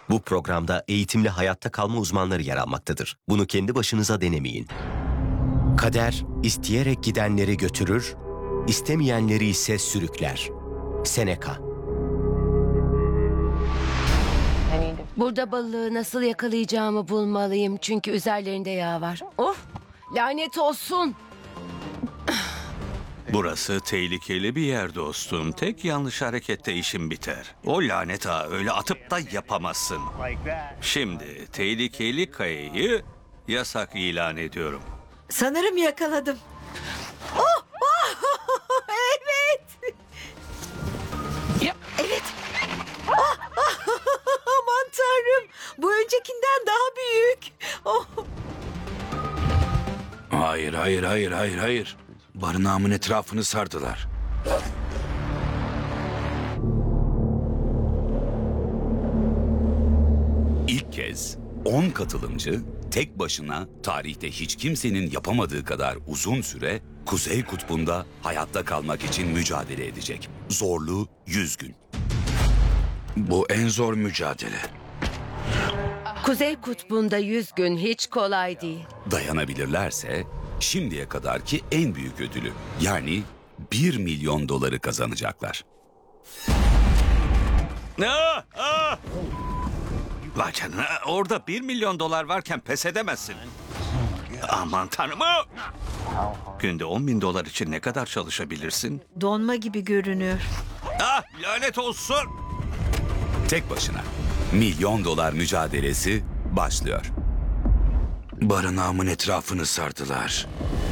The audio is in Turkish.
Bu programda eğitimli hayatta kalma uzmanları yer almaktadır. Bunu kendi başınıza denemeyin. Kader, isteyerek gidenleri götürür, istemeyenleri ise sürükler. Seneca. Burada balığı nasıl yakalayacağımı bulmalıyım çünkü üzerlerinde yağ var. Of! Lanet olsun! Burası tehlikeli bir yer dostum. Tek yanlış harekette işin biter. O lanet ağı öyle atıp da yapamazsın. Şimdi tehlikeli kayayı yasak ilan ediyorum. Sanırım yakaladım. Oh! Evet! Evet! Aman tanrım! Bu öncekinden daha büyük. Oh! Hayır. Barınağımın etrafını sardılar. İlk kez 10 katılımcı tek başına tarihte hiç kimsenin yapamadığı kadar uzun süre Kuzey Kutbu'nda hayatta kalmak için mücadele edecek. Zorluğu 100 gün. Bu en zor mücadele. Kuzey Kutbu'nda 100 gün hiç kolay değil. Dayanabilirlerse şimdiye kadarki en büyük ödülü yani 1 milyon doları kazanacaklar. Vay canına, orada 1 milyon dolar varken pes edemezsin. Aman tanrım. Günde 10 bin dolar için ne kadar çalışabilirsin? Donma gibi görünüyor. Lanet olsun. Tek başına milyon dolar mücadelesi başlıyor. Barınağımın etrafını sardılar.